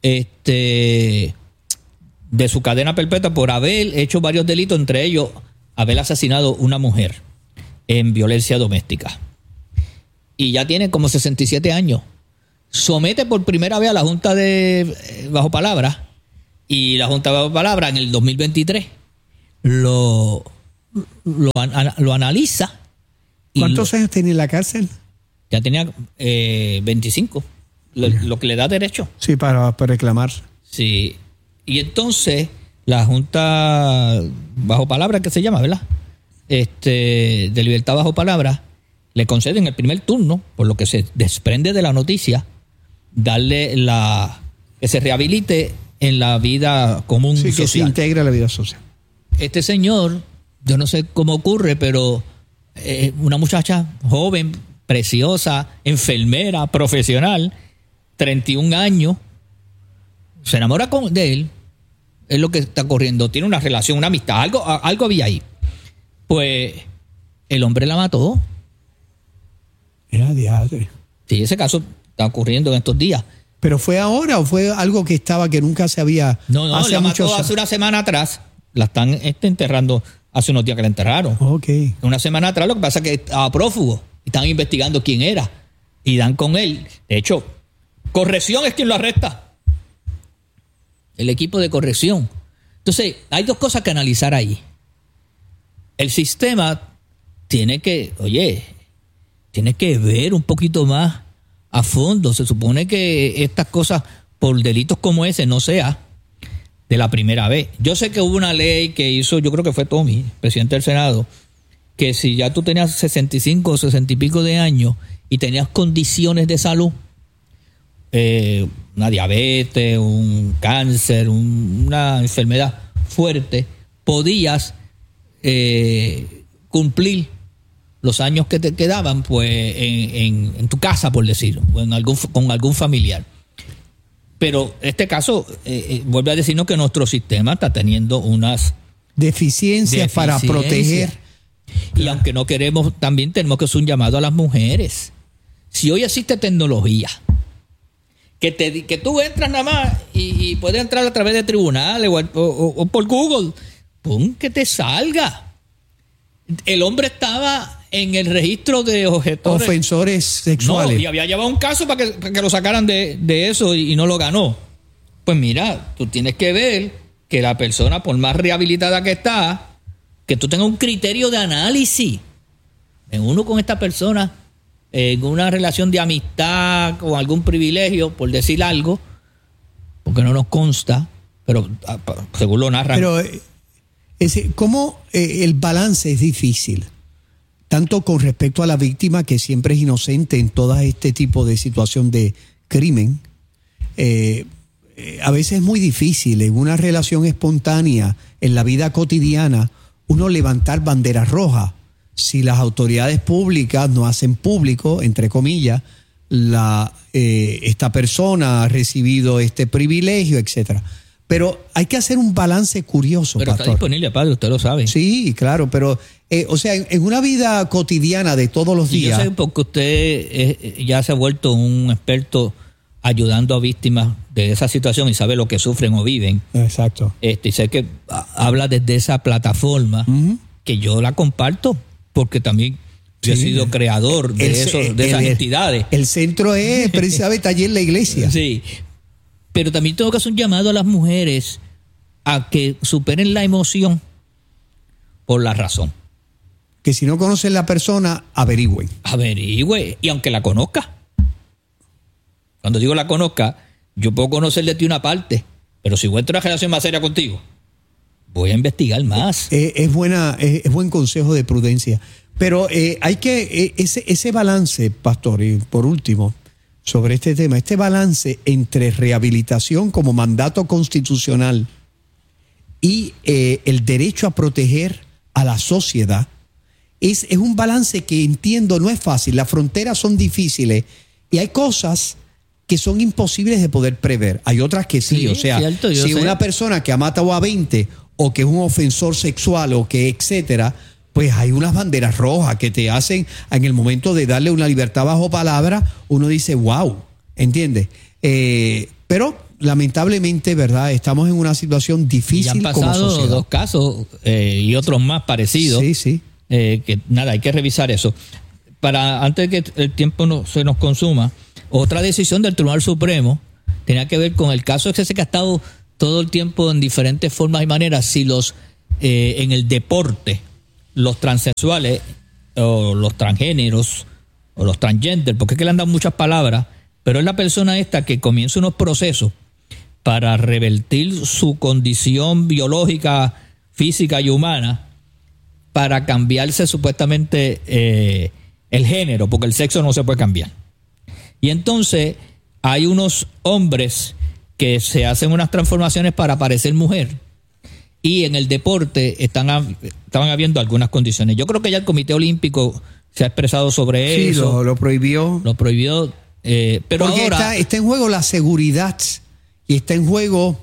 de su cadena perpetua por haber hecho varios delitos, entre ellos haber asesinado una mujer en violencia doméstica. Y ya tiene como 67 años. Somete por primera vez a la Junta de Bajo Palabra, y la Junta de Bajo Palabra en el 2023 lo analiza. ¿Cuántos años tiene en la cárcel? Ya tenía 25, lo que le da derecho. Sí, para reclamar. Sí. Y entonces la Junta Bajo Palabra, que se llama, ¿verdad? De Libertad Bajo Palabra, le conceden el primer turno, por lo que se desprende de la noticia, darle que se rehabilite en la vida común social. Que se integre a la vida social. Este señor, yo no sé cómo ocurre, pero una muchacha joven, preciosa, enfermera, profesional, 31 años, se enamora de él, es lo que está ocurriendo, tiene una relación, una amistad, algo había ahí. Pues el hombre la mató. Era diadre. Sí, ese caso está ocurriendo en estos días. ¿Pero fue ahora o fue algo que nunca se había... No, la mató hace una semana atrás. La están enterrando hace unos días que la enterraron. Ok. Una semana atrás, lo que pasa es que estaba prófugo. Están investigando quién era. Y dan con él. De hecho, corrección es quien lo arresta. El equipo de corrección. Entonces, hay dos cosas que analizar ahí. El sistema tiene que ver un poquito más a fondo. Se supone que estas cosas, por delitos como ese, no sea de la primera vez. Yo sé que hubo una ley que hizo, yo creo que fue Tommy, presidente del Senado, que si ya tú tenías 65 o 60 y pico de años y tenías condiciones de salud, una diabetes, un cáncer, una enfermedad fuerte, podías cumplir los años que te quedaban pues en tu casa, por decirlo, o con algún familiar. Pero este caso vuelve a decirnos que nuestro sistema está teniendo unas deficiencias para proteger. Y aunque no queremos, también tenemos que hacer un llamado a las mujeres. Si hoy existe tecnología, que tú entras nada más y puedes entrar a través de tribunales o por Google, ¡pum!, que te salga. El hombre estaba en el registro de ofensores sexuales. No, y había llevado un caso para que lo sacaran de eso y no lo ganó. Pues mira, tú tienes que ver que la persona, por más rehabilitada que está, que tú tengas un criterio de análisis. En uno con esta persona, en una relación de amistad, con algún privilegio, por decir algo, porque no nos consta, pero según lo narran. Pero ¿cómo el balance es difícil? Tanto con respecto a la víctima, que siempre es inocente en todo este tipo de situación de crimen. A veces es muy difícil en una relación espontánea, en la vida cotidiana, uno levantar banderas rojas. Si las autoridades públicas no hacen público, entre comillas, esta persona ha recibido este privilegio, etcétera. Pero hay que hacer un balance curioso, pero pastor. Está disponible, padre, usted lo sabe. Sí, claro, pero o sea, en una vida cotidiana de todos los días. Yo sé porque usted ya se ha vuelto un experto ayudando a víctimas de esa situación y sabe lo que sufren o viven. Exacto. Y sé que habla desde esa plataforma, que yo la comparto, porque también yo he sido creador de esas entidades. El centro es precisamente allí en la iglesia. Sí. Pero también tengo que hacer un llamado a las mujeres a que superen la emoción por la razón. Que si no conocen la persona, averigüen. Averigüe, y aunque la conozca. Cuando digo la conozca, yo puedo conocer de ti una parte, pero si encuentro una relación más seria contigo, voy a investigar más. Es buen consejo de prudencia. Pero hay que, ese balance, pastor, y por último, sobre este tema, este balance entre rehabilitación como mandato constitucional y el derecho a proteger a la sociedad, es un balance que entiendo no es fácil. Las fronteras son difíciles y hay cosas que son imposibles de poder prever. Hay otras que sí, o sea, cierto, si una persona que ha matado a 20 o que es un ofensor sexual o que etcétera, pues hay unas banderas rojas que te hacen en el momento de darle una libertad bajo palabra, uno dice, wow, ¿entiendes? Pero lamentablemente, ¿verdad? Estamos en una situación difícil. Y han como pasado sociedad. 2 casos y otros más parecidos. Sí, sí. Que nada, hay que revisar eso. Antes de que el tiempo se nos consuma, otra decisión del Tribunal Supremo tenía que ver con el caso ese que ha estado todo el tiempo en diferentes formas y maneras, si en el deporte, los transexuales o los transgéneros o los transgender, porque es que le han dado muchas palabras, pero es la persona esta que comienza unos procesos para revertir su condición biológica, física y humana, para cambiarse supuestamente el género, porque el sexo no se puede cambiar. Y entonces hay unos hombres que se hacen unas transformaciones para parecer mujer, y en el deporte estaban habiendo algunas condiciones. Yo creo que ya el Comité Olímpico se ha expresado sobre eso. Sí, lo prohibió. Lo prohibió, pero porque ahora está en juego la seguridad y está en juego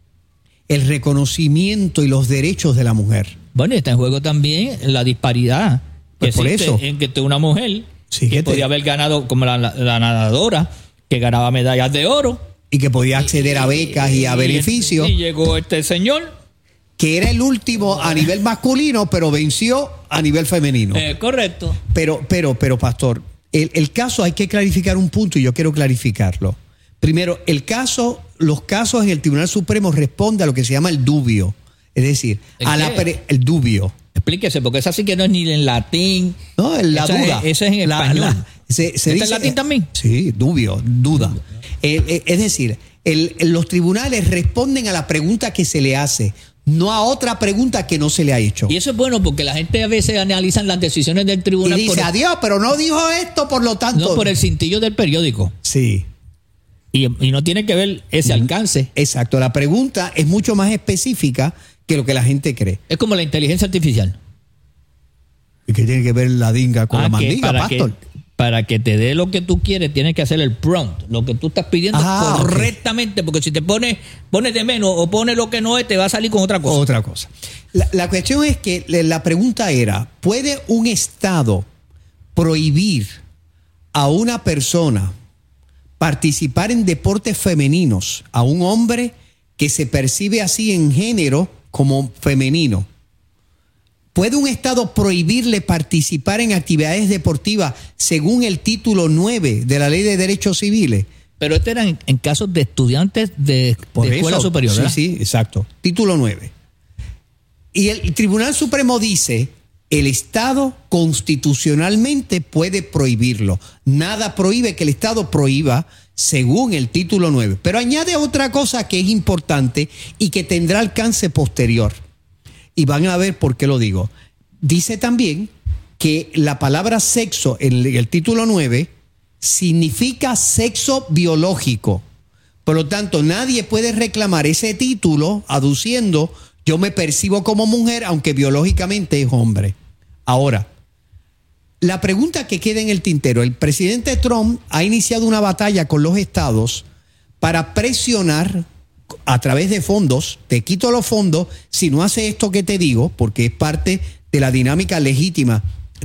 el reconocimiento y los derechos de la mujer. Bueno, está en juego también la disparidad que Pues por existe eso. en que una mujer Sí, que podía haber ganado, como la nadadora, que ganaba medallas de oro. Y que podía acceder a becas y a beneficios. Y llegó este señor. Que era el último a nivel masculino, pero venció a nivel femenino. Correcto. Pero, pastor, el caso hay que clarificar un punto y yo quiero clarificarlo. Primero, los casos en el Tribunal Supremo responden a lo que se llama el dubio. Es decir, el dubio. Explíquese, porque esa sí que no es ni en latín. No, la duda. Esa es en español. ¿Está dice, en latín también? Sí, duda. Es decir, los tribunales responden a la pregunta que se le hace, no a otra pregunta que no se le ha hecho. Y eso es bueno porque la gente a veces analizan las decisiones del tribunal. Y dice, adiós, pero no dijo esto, por lo tanto. No, por el cintillo del periódico. Sí. Y no tiene que ver ese alcance. Exacto, la pregunta es mucho más específica que lo que la gente cree. Es como la inteligencia artificial. ¿Y qué tiene que ver la dinga con la mandinga, pastor? Para que te dé lo que tú quieres, tienes que hacer el prompt, lo que tú estás pidiendo correctamente, porque si te pones de menos o pones lo que no es, te va a salir con otra cosa. Otra cosa. La cuestión es que la pregunta era, ¿puede un Estado prohibir a una persona participar en deportes femeninos, a un hombre que se percibe así en género como femenino? ¿Puede un Estado prohibirle participar en actividades deportivas según el título 9 de la Ley de Derechos Civiles? Pero este era en casos de estudiantes de escuela superior, ¿verdad? Sí, exacto. Título 9. Y el Tribunal Supremo dice, el Estado constitucionalmente puede prohibirlo. Nada prohíbe que el Estado prohíba según el título 9. Pero añade otra cosa que es importante y que tendrá alcance posterior. Y van a ver por qué lo digo. Dice también que la palabra sexo en el título 9 significa sexo biológico. Por lo tanto, nadie puede reclamar ese título aduciendo yo me percibo como mujer aunque biológicamente es hombre. Ahora, la pregunta que queda en el tintero, el presidente Trump ha iniciado una batalla con los estados para presionar a través de fondos, te quito los fondos si no hace esto que te digo, porque es parte de la dinámica legítima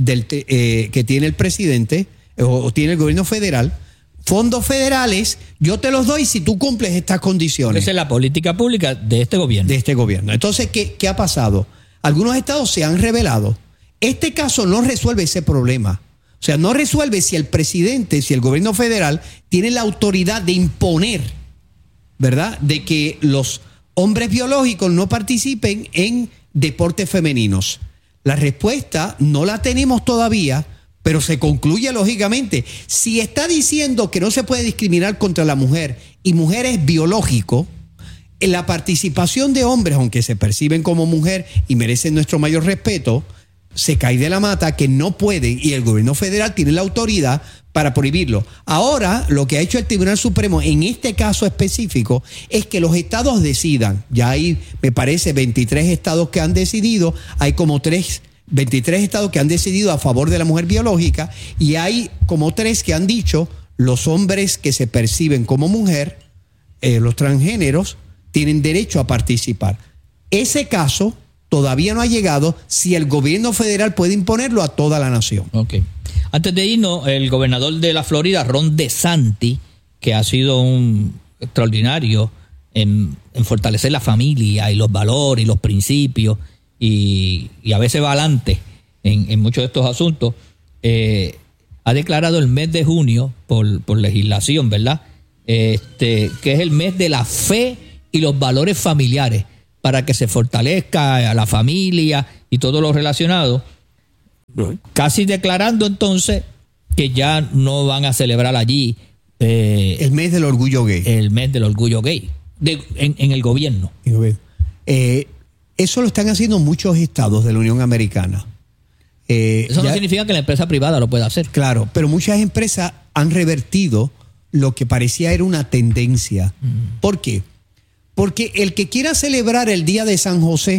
que tiene el presidente o tiene el gobierno federal. Fondos federales, yo te los doy si tú cumples estas condiciones. Esa es la política pública de este gobierno. De este gobierno. Entonces, ¿qué ha pasado? Algunos estados se han rebelado. Este caso no resuelve ese problema. O sea, no resuelve si el presidente, si el gobierno federal tiene la autoridad de imponer, ¿verdad?, de que los hombres biológicos no participen en deportes femeninos. La respuesta no la tenemos todavía, pero se concluye lógicamente. Si está diciendo que no se puede discriminar contra la mujer y mujer es biológico, en la participación de hombres, aunque se perciben como mujer y merecen nuestro mayor respeto, se cae de la mata que no pueden y el gobierno federal tiene la autoridad para prohibirlo. Ahora, lo que ha hecho el Tribunal Supremo en este caso específico es que los estados decidan. Ya hay, me parece, 23 estados que han decidido, hay como 23 estados que han decidido a favor de la mujer biológica y hay como 3 que han dicho los hombres que se perciben como mujer, los transgéneros, tienen derecho a participar. Ese caso todavía no ha llegado si el gobierno federal puede imponerlo a toda la nación. Ok. Antes de irnos, el gobernador de la Florida, Ron DeSantis, que ha sido un extraordinario en fortalecer la familia y los valores y los principios y a veces va adelante en muchos de estos asuntos, ha declarado el mes de junio por legislación, ¿verdad? Que es el mes de la fe y los valores familiares, para que se fortalezca a la familia y todo lo relacionado, casi declarando entonces que ya no van a celebrar allí el mes del orgullo gay. El mes del orgullo gay en el gobierno. Eso lo están haciendo muchos estados de la Unión Americana. Eso no significa que la empresa privada lo pueda hacer. Claro, pero muchas empresas han revertido lo que parecía era una tendencia. ¿Por qué? Porque el que quiera celebrar el día de San José